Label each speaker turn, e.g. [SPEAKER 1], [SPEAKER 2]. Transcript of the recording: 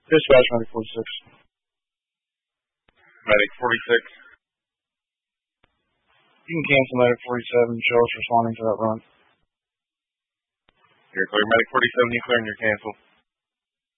[SPEAKER 1] Dispatch, Medic 46.
[SPEAKER 2] Medic 46.
[SPEAKER 1] You can cancel Medic 47. Show us responding to that run.
[SPEAKER 2] You're clear. Medic 47, you clear and you're canceled.